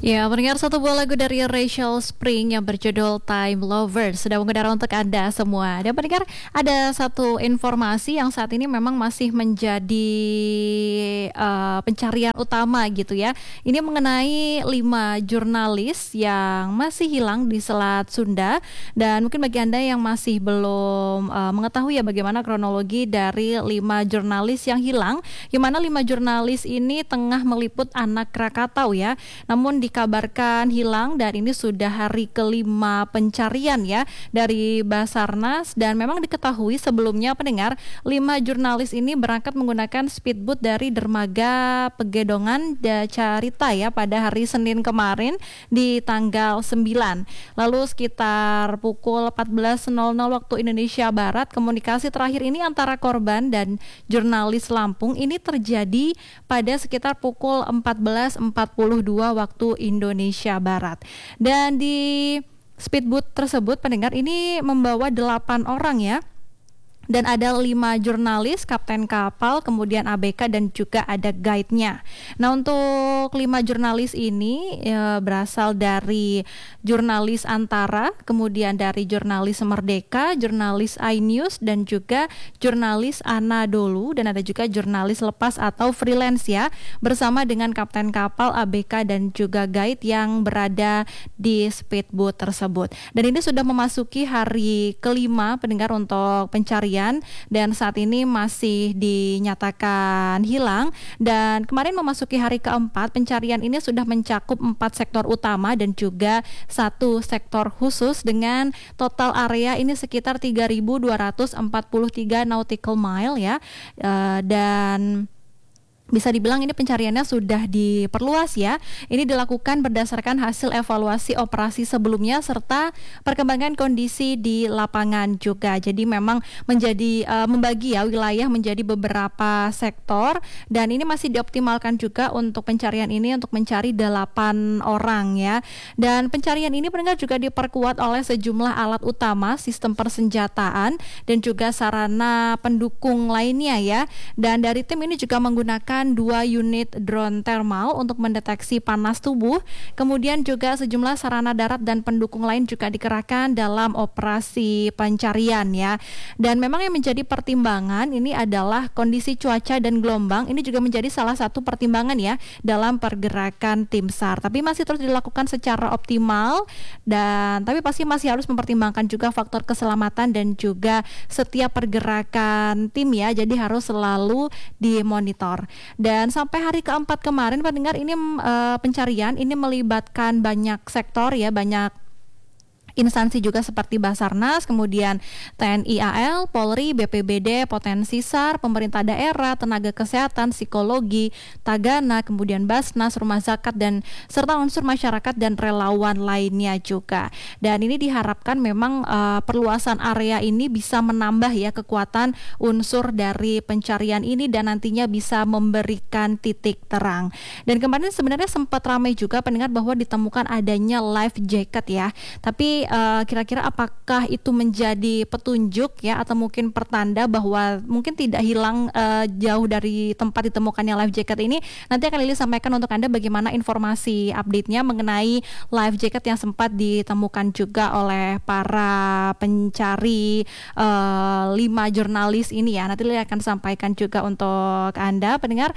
Ya, mendengar satu buah lagu dari Rachel Spring yang berjudul Time Lovers sudah mengudara untuk Anda semua. Dan pendengar, ada satu informasi yang saat ini memang masih menjadi pencarian utama gitu ya. Ini mengenai 5 jurnalis yang masih hilang di Selat Sunda. Dan mungkin bagi Anda yang masih belum mengetahui ya bagaimana kronologi dari 5 jurnalis yang hilang, yang mana 5 jurnalis ini tengah meliput anak Krakatau ya. Namun dikabarkan hilang dan ini sudah hari kelima pencarian ya dari Basarnas, dan memang diketahui sebelumnya pendengar 5 jurnalis ini berangkat menggunakan speedboat dari dermaga Pegedongan Carita ya pada hari Senin kemarin di tanggal 9. Lalu sekitar pukul 14.00 waktu Indonesia Barat, komunikasi terakhir ini antara korban dan jurnalis Lampung ini terjadi pada sekitar pukul 14.42 waktu Indonesia Barat. Dan di speedboat tersebut pendengar ini membawa 8 orang ya. Dan ada 5 jurnalis, kapten kapal, kemudian ABK dan juga ada guide-nya. Nah, untuk 5 jurnalis ini berasal dari jurnalis Antara, kemudian dari jurnalis Merdeka, jurnalis iNews dan juga jurnalis Anadolu, dan ada juga jurnalis lepas atau freelance ya, bersama dengan kapten kapal, ABK dan juga guide yang berada di speedboat tersebut. Dan ini sudah memasuki hari kelima pendengar untuk pencarian, dan saat ini masih dinyatakan hilang. Dan kemarin memasuki hari keempat, pencarian ini sudah mencakup 4 sektor utama dan juga 1 sektor khusus dengan total area ini sekitar 3.243 nautical mile ya. Dan bisa dibilang ini pencariannya sudah diperluas ya. Ini dilakukan berdasarkan hasil evaluasi operasi sebelumnya serta perkembangan kondisi di lapangan juga. Jadi memang menjadi membagi ya wilayah menjadi beberapa sektor, dan ini masih dioptimalkan juga untuk pencarian ini untuk mencari 8 orang ya. Dan pencarian ini pendengar juga diperkuat oleh sejumlah alat utama, sistem persenjataan dan juga sarana pendukung lainnya ya. Dan dari tim ini juga menggunakan 2 unit drone thermal untuk mendeteksi panas tubuh. Kemudian juga sejumlah sarana darat dan pendukung lain juga dikerahkan dalam operasi pencarian ya. Dan memang yang menjadi pertimbangan ini adalah kondisi cuaca dan gelombang. Ini juga menjadi salah satu pertimbangan ya dalam pergerakan tim SAR. Tapi masih terus dilakukan secara optimal, dan tapi pasti masih harus mempertimbangkan juga faktor keselamatan dan juga setiap pergerakan tim ya. Jadi harus selalu dimonitor. Dan sampai hari keempat kemarin pendengar ini pencarian ini melibatkan banyak sektor ya, banyak instansi juga seperti Basarnas, kemudian TNI AL, Polri, BPBD, Potensi SAR, pemerintah daerah, tenaga kesehatan, psikologi, Tagana, kemudian Basnas, Rumah Zakat, dan serta unsur masyarakat dan relawan lainnya juga. Dan ini diharapkan memang perluasan area ini bisa menambah ya kekuatan unsur dari pencarian ini dan nantinya bisa memberikan titik terang. Dan kemarin sebenarnya sempat ramai juga pendengar bahwa ditemukan adanya life jacket ya. Tapi kira-kira apakah itu menjadi petunjuk ya atau mungkin pertanda bahwa mungkin tidak hilang jauh dari tempat ditemukannya life jacket ini? Nanti akan Lili sampaikan untuk Anda bagaimana informasi update-nya mengenai life jacket yang sempat ditemukan juga oleh para pencari 5 jurnalis ini ya. Nanti Lili akan sampaikan juga untuk Anda pendengar.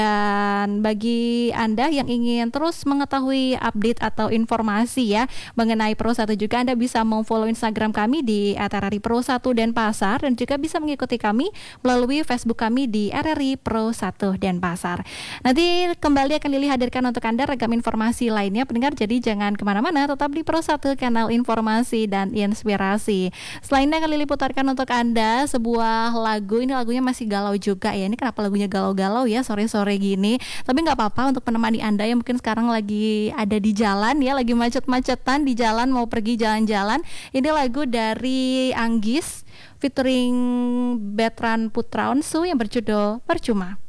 Dan bagi Anda yang ingin terus mengetahui update atau informasi ya mengenai Pro1 juga, Anda bisa memfollow Instagram kami di @RRI Pro1 Denpasar, dan juga bisa mengikuti kami melalui Facebook kami di RRI Pro1 Denpasar. Nanti kembali akan Lili hadirkan untuk Anda ragam informasi lainnya pendengar, jadi jangan kemana-mana, tetap di Pro1, kanal informasi dan inspirasi. Selainnya akan Lili putarkan untuk Anda sebuah lagu, ini lagunya masih galau juga ya. Ini kenapa lagunya galau-galau ya sore-sore gini, tapi nggak apa-apa untuk menemani Anda yang mungkin sekarang lagi ada di jalan ya, lagi macet-macetan di jalan mau pergi jalan-jalan. Ini lagu dari Anggis featuring Betran Putra Onsu yang berjudul Percuma.